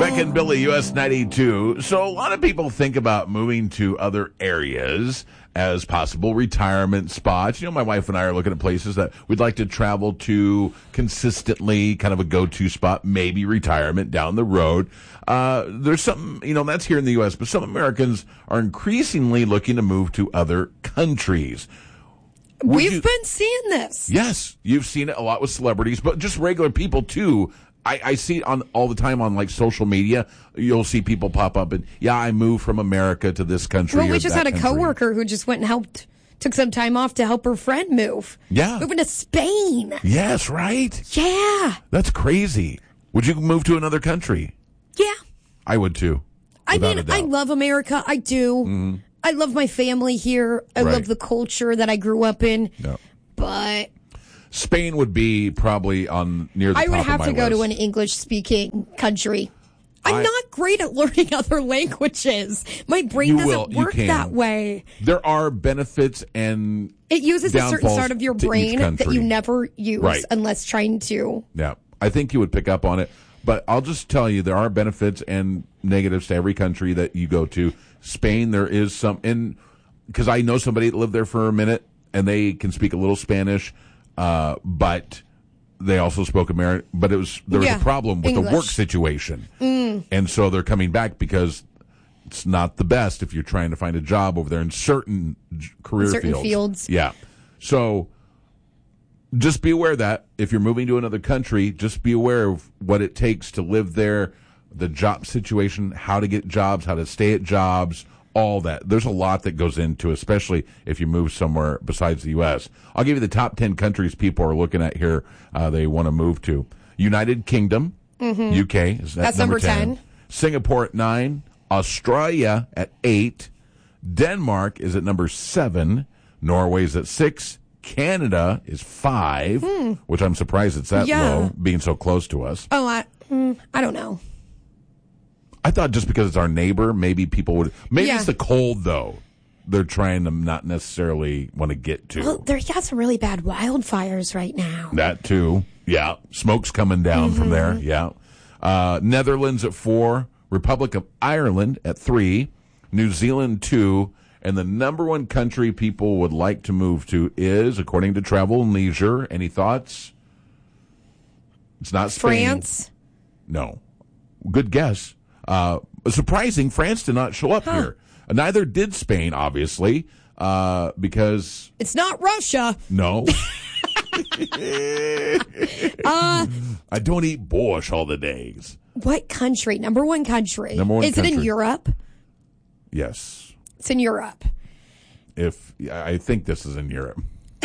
Beck and Billy, US 92. So a lot of people think about moving to other areas as possible retirement spots. You know, my wife and I are looking at places that we'd like to travel to consistently, kind of a go-to spot, maybe retirement down the road. There's something, you know, that's here in the U.S., but some Americans are increasingly looking to move to other countries. We've been seeing this. Yes, you've seen it a lot with celebrities, but just regular people too. I see it on all the time on like social media. You'll see people pop up and, yeah, I moved from America to this country. Well, we just had a country. coworker who just went and took some time off to help her friend move. Yeah. Moving to Spain. Yes, right? Yeah. That's crazy. Would you move to another country? Yeah. I would too. I mean, I love America. I do. Mm-hmm. I love my family here. I love the culture that I grew up in. No. But Spain would be probably on near the top of my list. I would have to go to an English-speaking country. I'm not great at learning other languages. My brain doesn't work that way. There are benefits and it uses a certain part of your brain that you never use unless trying to. Yeah, I think you would pick up on it. But I'll just tell you, there are benefits and negatives to every country that you go to. Spain, there is some, because I know somebody that lived there for a minute, and they can speak a little Spanish, but they also spoke American. But there was a problem with the work situation, and so they're coming back because it's not the best if you're trying to find a job over there in certain career fields. Yeah, so just be aware that if you're moving to another country, just be aware of what it takes to live there, the job situation, how to get jobs, how to stay at jobs, all that. There's a lot that goes into, especially if you move somewhere besides the U.S. I'll give you the top 10 countries people are looking at here they want to move to. United Kingdom, UK, is that's number 10. Singapore at 9. Australia at 8. Denmark is at number 7. Norway's at 6. Canada is 5, which I'm surprised it's that low, being so close to us. Oh, I don't know. I thought just because it's our neighbor, maybe people would. Maybe it's the cold, though. They're trying to not necessarily want to get to. Well, there's got some really bad wildfires right now. That, too. Yeah. Smoke's coming down from there. Yeah. Netherlands at 4. Republic of Ireland at 3. New Zealand 2. And the number one country people would like to move to is, according to Travel and Leisure, any thoughts? It's not Spain. France? No. Good guess. Surprising, France did not show up here. Neither did Spain, obviously, because... It's not Russia. No. I don't eat borscht all the days. What country? Number one country. Is it in Europe? Yes. It's in Europe. I think this is in Europe.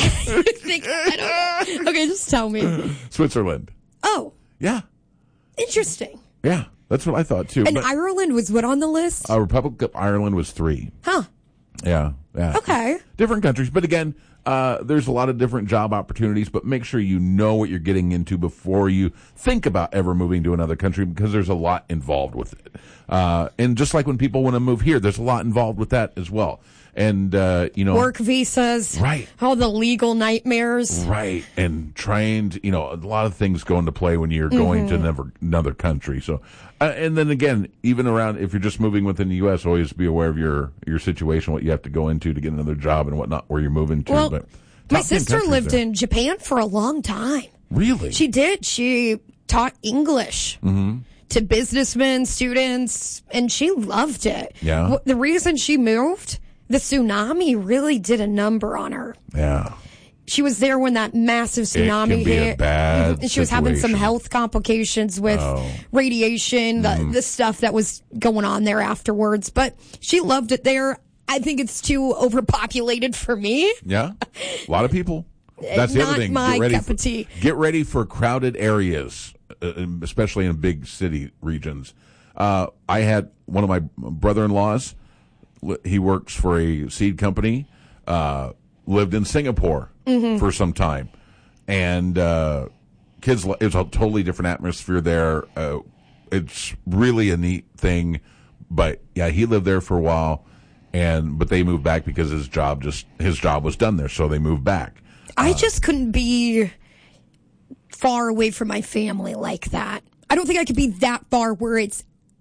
I don't know. Okay, just tell me. Switzerland. Oh. Yeah. Interesting. Yeah, that's what I thought, too. And Ireland was what on the list? Republic of Ireland was 3. Huh. Yeah. Okay. Different countries. But again, there's a lot of different job opportunities, but make sure you know what you're getting into before you think about ever moving to another country, because there's a lot involved with it. And just like when people want to move here, there's a lot involved with that as well. And, work visas. Right. All the legal nightmares. Right. And trying to, a lot of things go into play when you're going to another country. So, and then again, even around, if you're just moving within the U.S., always be aware of your situation, what you have to go into to get another job and whatnot, where you're moving to. Well, but my sister lived in Japan for a long time. Really? She did. She taught English. To businessmen, students, and she loved it. Yeah. The reason she moved, the tsunami really did a number on her. Yeah. She was there when that massive tsunami hit. A bad and she was having some health complications with radiation, the stuff that was going on there afterwards. But she loved it there. I think it's too overpopulated for me. Yeah. A lot of people. That's the other thing. Not my cup of tea. Get ready for crowded areas, especially in big city regions. I had one of my brother-in-laws. He works for a seed company. Lived in Singapore for some time, and kids. It's a totally different atmosphere there. It's really a neat thing. But yeah, he lived there for a while, but they moved back because his job was done there, so they moved back. I just couldn't be far away from my family like that. I don't think I could be that far where it's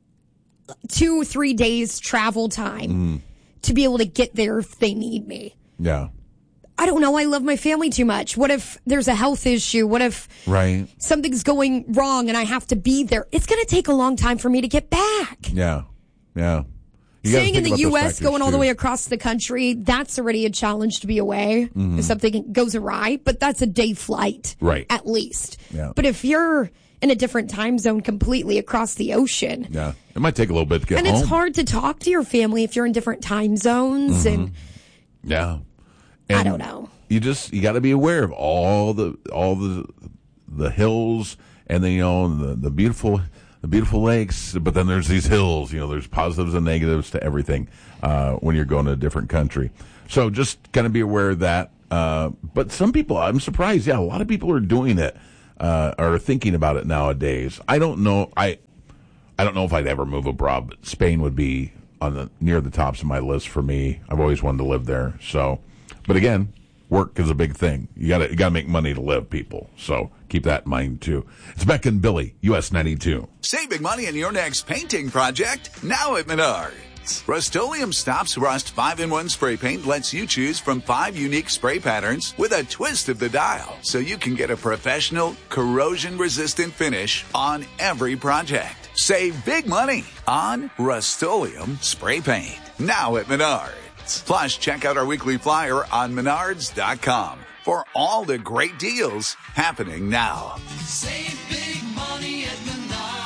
2-3 days travel time to be able to get there if they need me. Yeah. I don't know. I love my family too much. What if there's a health issue? What if something's going wrong and I have to be there? It's going to take a long time for me to get back. Yeah. Yeah. Staying in the U.S., going all the way across the country, that's already a challenge to be away if something goes awry. But that's a day flight, at least. Yeah. But if you're in a different time zone completely across the ocean. Yeah. It might take a little bit to get home. And it's hard to talk to your family if you're in different time zones. And And I don't know. You got to be aware of all the hills and then the beautiful lakes, but then there's these hills. There's positives and negatives to everything when you're going to a different country. So just kind of be aware of that. But some people, I'm surprised. Yeah, a lot of people are doing it, are thinking about it nowadays. I don't know. I don't know if I'd ever move abroad, but Spain would be near the tops of my list for me. I've always wanted to live there. So. But again, work is a big thing. You gotta make money to live, people. So keep that in mind too. It's Beck and Billy, US 92. Save big money in your next painting project now at Menards. Rust-Oleum Stops Rust 5-in-1 spray paint lets you choose from 5 unique spray patterns with a twist of the dial, so you can get a professional, corrosion-resistant finish on every project. Save big money on Rust-Oleum spray paint now at Menards. Plus, check out our weekly flyer on Menards.com for all the great deals happening now. Save big money at Menards.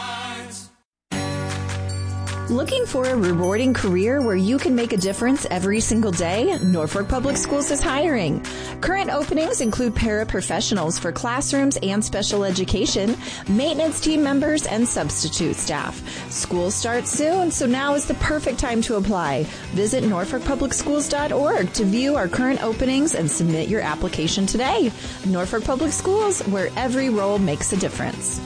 Looking for a rewarding career where you can make a difference every single day? Norfolk Public Schools is hiring. Current openings include paraprofessionals for classrooms and special education, maintenance team members, and substitute staff. School starts soon, so now is the perfect time to apply. Visit norfolkpublicschools.org to view our current openings and submit your application today. Norfolk Public Schools, where every role makes a difference.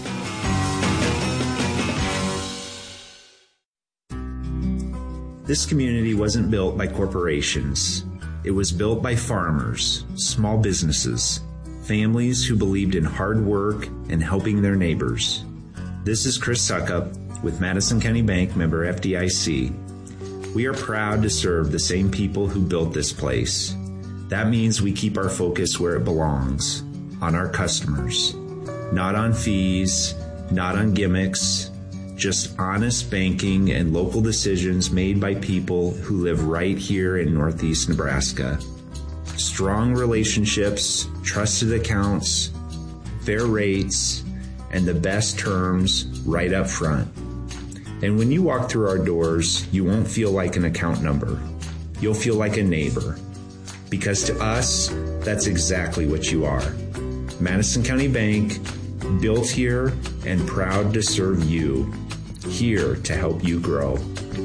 This community wasn't built by corporations. It was built by farmers, small businesses, families who believed in hard work and helping their neighbors. This is Chris Suckup with Madison County Bank, member FDIC. We are proud to serve the same people who built this place. That means we keep our focus where it belongs, on our customers. Not on fees, not on gimmicks, just honest banking and local decisions made by people who live right here in Northeast Nebraska. Strong relationships, trusted accounts, fair rates, and the best terms right up front. And when you walk through our doors, you won't feel like an account number. You'll feel like a neighbor. Because to us, that's exactly what you are. Madison County Bank, built here and proud to serve you. Here to help you grow.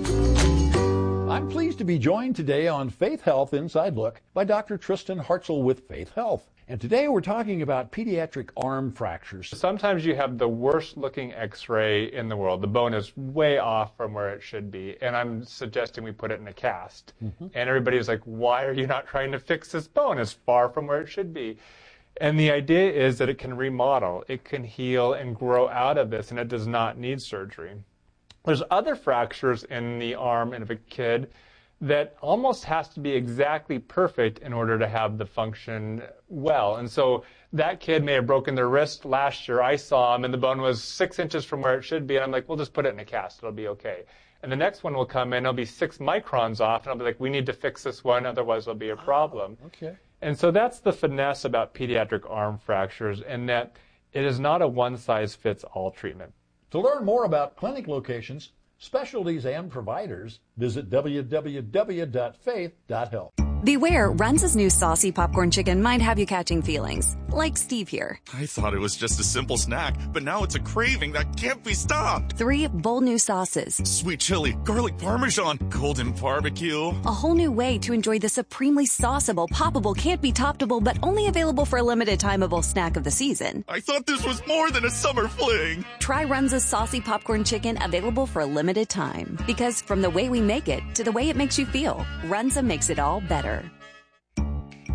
I'm pleased to be joined today on Faith Health Inside Look by Dr. Tristan Hartzell with Faith Health. And today we're talking about pediatric arm fractures. Sometimes you have the worst looking x-ray in the world. The bone is way off from where it should be. And I'm suggesting we put it in a cast. And everybody is like, why are you not trying to fix this bone? It's far from where it should be. And the idea is that it can remodel, it can heal and grow out of this, and it does not need surgery. There's other fractures in the arm of a kid that almost has to be exactly perfect in order to have the function well. And so that kid may have broken their wrist last year. I saw him and the bone was 6 inches from where it should be. And I'm like, we'll just put it in a cast. It'll be okay. And the next one will come in. It'll be 6 microns off. And I'll be like, we need to fix this one. Otherwise, there'll be a problem. Okay. And so that's the finesse about pediatric arm fractures, in that it is not a one-size-fits-all treatment. To learn more about clinic locations, specialties, and providers, visit www.faith.health. Beware, Runza's new saucy popcorn chicken might have you catching feelings, like Steve here. I thought it was just a simple snack, but now it's a craving that can't be stopped. 3 bold new sauces. Sweet chili, garlic parmesan, golden barbecue. A whole new way to enjoy the supremely sauceable, poppable, can't be toppable, but only available for a limited timeable snack of the season. I thought this was more than a summer fling. Try Runza's saucy popcorn chicken, available for a limited time. Because from the way we make it to the way it makes you feel, Runza makes it all better.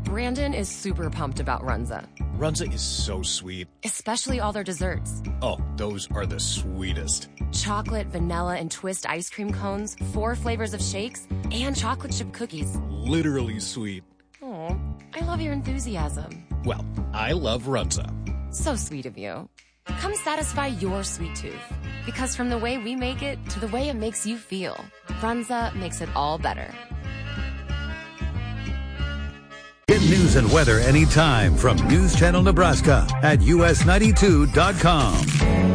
Brandon is super pumped about Runza. Runza is so sweet. Especially all their desserts. Oh, those are the sweetest. Chocolate, vanilla, and twist ice cream cones, 4 flavors of shakes, and chocolate chip cookies. Literally sweet. Oh, I love your enthusiasm. Well, I love Runza. So sweet of you. Come satisfy your sweet tooth. Because from the way we make it to the way it makes you feel, Runza makes it all better. Get news and weather anytime from News Channel Nebraska at us92.com.